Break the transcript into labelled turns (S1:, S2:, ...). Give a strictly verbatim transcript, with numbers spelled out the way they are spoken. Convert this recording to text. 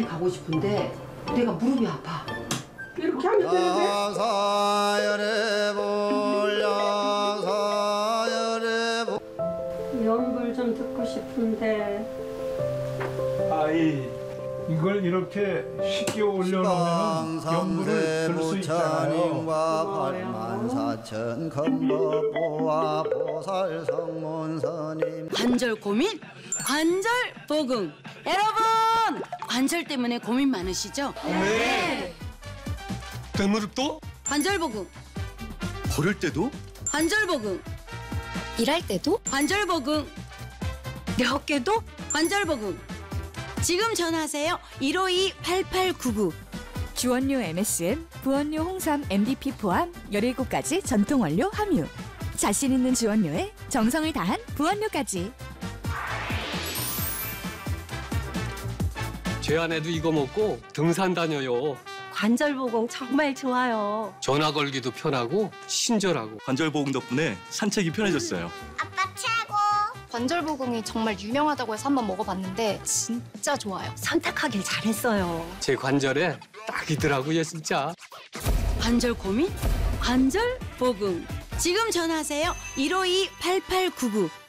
S1: 가고 싶은데 내가 무릎이 아파. 이렇게 하면 되는데.
S2: 연불 좀 듣고 싶은데.
S3: 아이, 이걸 이렇게 쉽게 올려놓으면 연불을 들 수 있잖아요.
S4: 관절 고민? 관절 보금. 여러분! 관절 때문에 고민 많으시죠?
S5: 네. 대무릎도?
S4: 관절 보금.
S5: 걸을 때도?
S4: 관절 보금.
S6: 일할 때도?
S4: 관절 보금.
S6: 내 어깨도?
S4: 관절 보금. 지금 전화하세요. 일오이 팔팔구구.
S7: 주원료 엠에스엠, 부원료 홍삼 엠디피 포함 열일곱 가지 전통 원료 함유. 자신 있는 주원료에 정성을 다한 부원료까지.
S5: 제 아내도 이거 먹고 등산 다녀요.
S2: 관절보공 정말 좋아요.
S5: 전화 걸기도 편하고 친절하고.
S8: 관절보공 덕분에 산책이 편해졌어요.
S6: 아빠 최고! 관절보공이 정말 유명하다고 해서 한번 먹어봤는데 진짜 좋아요.
S2: 선택하길 잘했어요.
S5: 제 관절에 딱이더라고요, 진짜.
S4: 관절 고민? 관절 보금. 지금 전화하세요. 일오이 팔팔구구.